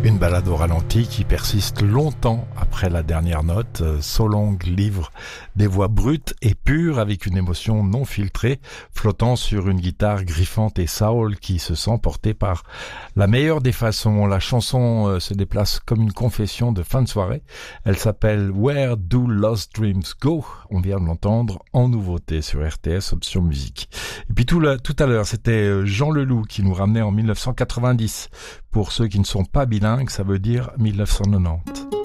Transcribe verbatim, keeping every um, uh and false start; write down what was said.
Une balade au ralenti qui persiste longtemps après la dernière note. So Long livre des voix brutes et pures avec une émotion non filtrée, flottant sur une guitare griffante et soul qui se sent portée par la meilleure des façons. La chanson se déplace comme une confession de fin de soirée. Elle s'appelle Where Do Lost Dreams Go? On vient de l'entendre en nouveauté sur R T S Option Musique. Et puis tout, le, tout à l'heure, c'était Jean Leloup qui nous ramenait en mille neuf cent quatre-vingt-dix. Pour ceux qui ne sont pas bilingues, ça veut dire mille neuf cent quatre-vingt-dix.